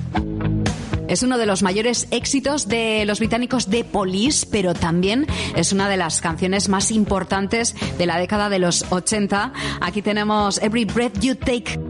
Es uno de los mayores éxitos de los británicos The Police, pero también es una de las canciones más importantes de la década de los 80. Aquí tenemos Every Breath You Take.